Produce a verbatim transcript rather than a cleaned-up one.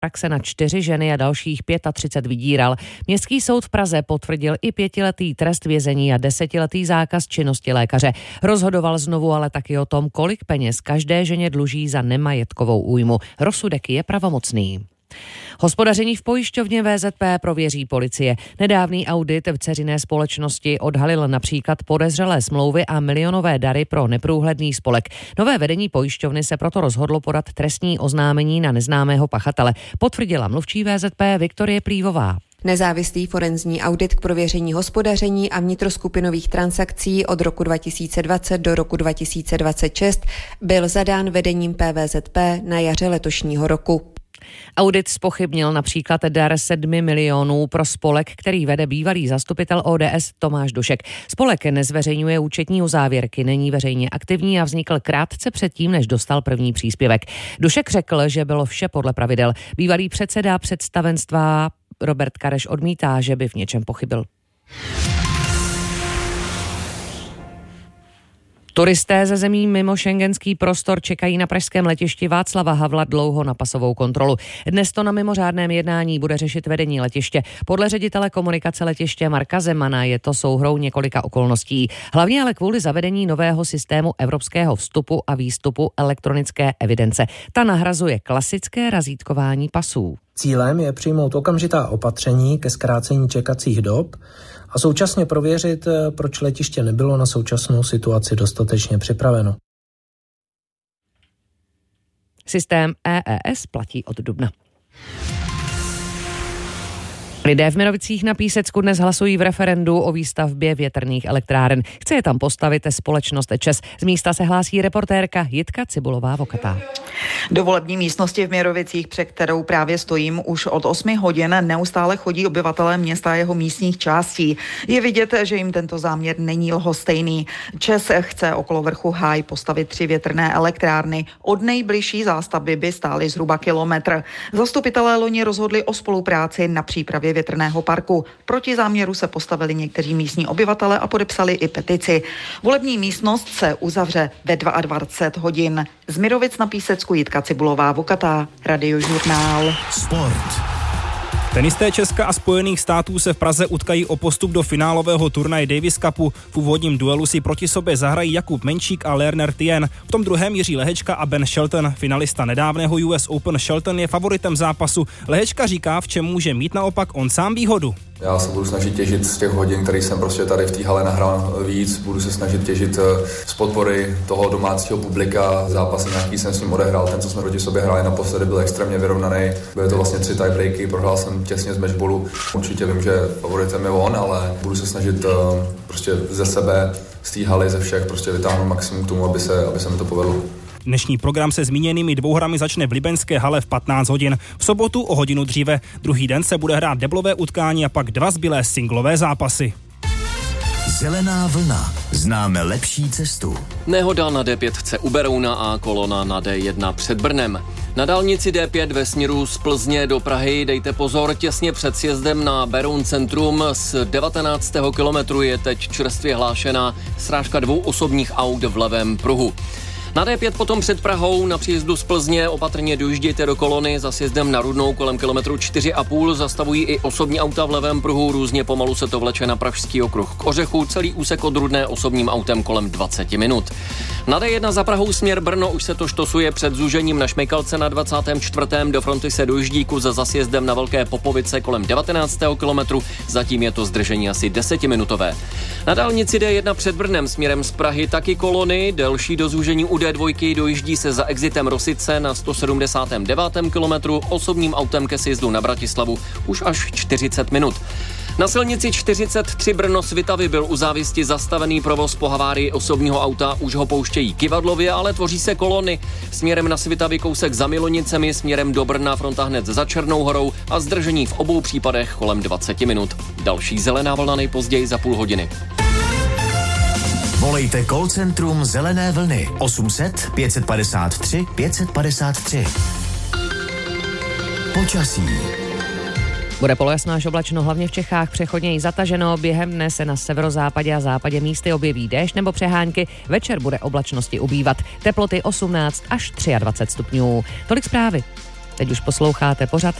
praxe na čtyři ženy a dalších třicet pět vydíral. Městský soud v Praze potvrdil i pětiletý trest vězení a desetiletý zákaz činnosti lékaře. Rozhodoval znovu ale taky o tom, kolik peněz každé ženě dluží za nemajetkovou újmu. Rozsudek je pravomocný. Hospodaření v pojišťovně V Z P prověří policie. Nedávný audit v dceřiné společnosti odhalil například podezřelé smlouvy a milionové dary pro neprůhledný spolek. Nové vedení pojišťovny se proto rozhodlo podat trestní oznámení na neznámého pachatele, potvrdila mluvčí V Z P Viktorie Plívová. Nezávislý forenzní audit k prověření hospodaření a vnitroskupinových transakcí od roku dva tisíce dvacet do roku dva tisíce dvacet šest byl zadán vedením P V Z P na jaře letošního roku. Audit zpochybnil například dar sedmi milionů pro spolek, který vede bývalý zastupitel O D S Tomáš Dušek. Spolek nezveřejňuje účetní uzávěrky, není veřejně aktivní a vznikl krátce předtím, než dostal první příspěvek. Dušek řekl, že bylo vše podle pravidel. Bývalý předseda představenstva Robert Kareš odmítá, že by v něčem pochybil. Turisté ze zemí mimo schengenský prostor čekají na pražském letišti Václava Havla dlouho na pasovou kontrolu. Dnes to na mimořádném jednání bude řešit vedení letiště. Podle ředitele komunikace letiště Marka Zemana je to souhrou několika okolností. Hlavně ale kvůli zavedení nového systému evropského vstupu a výstupu elektronické evidence. Ta nahrazuje klasické razítkování pasů. Cílem je přijmout okamžitá opatření ke zkrácení čekacích dob a současně prověřit, proč letiště nebylo na současnou situaci dostatečně připraveno. Systém E E S platí od dubna. Lidé v Mirovicích na Písecku dnes hlasují v referendu o výstavbě větrných elektráren. Chce je tam postavit společnost ČEZ. Z místa se hlásí reportérka Jitka Cibulová-Vokatá. Do volební místnosti v Mirovicích, před kterou právě stojím, už od osmi hodin neustále chodí obyvatelé města a jeho místních částí. Je vidět, že jim tento záměr není lhostejný. ČEZ chce okolo vrchu Háj postavit tři větrné elektrárny. Od nejbližší zástavby by stály zhruba kilometr. Zastupitelé loni rozhodli o spolupráci na přípravě větrného parku. Proti záměru se postavili někteří místní obyvatele a podepsali i petici. Volební místnost se uzavře ve dvacet dva hodin. Z Mirovic na Písecku Jitka Cibulová-Vokatá, Radiožurnál. Sport. Tenisté Česka a Spojených států se v Praze utkají o postup do finálového turnaje Davis Cupu. V úvodním duelu si proti sobě zahrají Jakub Menčík a Lerner Tien. V tom druhém Jiří Lehečka a Ben Shelton. Finalista nedávného U S Open Shelton je favoritem zápasu. Lehečka říká, v čem může mít naopak on sám výhodu. Já se budu snažit těžit z těch hodin, které jsem prostě tady v té hale nahrál víc. Budu se snažit těžit z podpory toho domácího publika. Zápasy nějaký jsem s ním odehrál. Ten, co jsme proti sobě hráli naposledy, byl extrémně vyrovnaný. Byly to vlastně tři tiebreaky, prohrál jsem těsně z matchballu. Určitě vím, že favoritem je on, ale budu se snažit prostě ze sebe, z té haly, ze všech prostě vytáhnout maximum k tomu, aby se, aby se mi to povedlo. Dnešní program se zmíněnými dvouhrami začne v Libeňské hale v patnáct hodin. V sobotu o hodinu dříve. Druhý den se bude hrát deblové utkání a pak dva zbylé singlové zápasy. Zelená vlna. Známe lepší cestu. Nehoda na D pět u Berouna a kolona na D jedna před Brnem. Na dálnici D pět ve směru z Plzně do Prahy dejte pozor, těsně před sjezdem na Beroun centrum z devatenáctého kilometru je teď čerstvě hlášená srážka dvou osobních aut v levém pruhu. Na D pět potom před Prahou na příjezdu z Plzně opatrně dojíždějte do kolony, za sjezdem na Rudnou kolem kilometru čtyři a půl zastavují i osobní auta v levém pruhu, různě pomalu se to vleče na Pražský okruh k Ořechu, celý úsek od Rudné osobním autem kolem dvacet minut. Na D jedna za Prahou směr Brno už se to štosuje před zúžením na Šmejkalce na dvacátém čtvrtém Do fronty se dojíždí za zasjezdem na Velké Popovice kolem devatenáctého kilometru, zatím je to zdržení asi desetiminutové. Na dálnici D jedna před Brnem směrem z Prahy taky kolony, delší do zúžení u D dva dojíždí se za exitem Rosice na sto sedmdesátém devátém kilometru, osobním autem ke sjezdu na Bratislavu už až čtyřicet minut. Na silnici čtyřicet tři Brno Svitavy byl u závisti zastavený provoz po havárii osobního auta, už ho pouštějí Kivadlově, ale tvoří se kolony. Směrem na Svitavy kousek za Milonicemi, směrem do Brna fronta hned za Černou horou a zdržení v obou případech kolem dvacet minut. Další zelená vlna nejpozději za půl hodiny. Volejte call centrum Zelené vlny osm set pět padesát tři pět padesát tři. Počasí. Bude polojasno až oblačno, hlavně v Čechách, přechodně i zataženo. Během dne se na severozápadě a západě místy objeví déšť nebo přehánky. Večer bude oblačnosti ubývat. Teploty osmnáct až dvacet tři stupňů. Tolik zprávy. Teď už posloucháte pořad